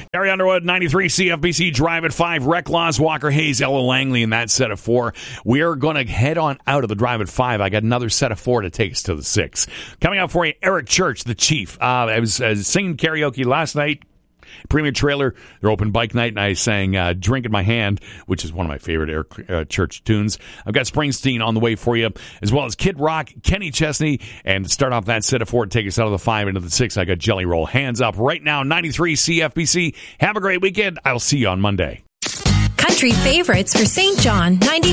Gary Underwood, 93 CFBC Drive at 5. Rec Laws, Walker Hayes, Ella Langley in that set of 4. We are going to head on out of the Drive at 5. I got another set of 4 to take us to the 6. Coming up for you, Eric Church, the Chief. I was singing karaoke last night. Premium Trailer, their open bike night, and I sang Drink in My Hand, which is one of my favorite Eric Church tunes. I've got Springsteen on the way for you, as well as Kid Rock, Kenny Chesney, and to start off that set of 4 to take us out of the 5 into the 6, I got Jelly Roll. Hands up right now, 93 CFBC. Have a great weekend. I'll see you on Monday. Country favorites for St. John, 90.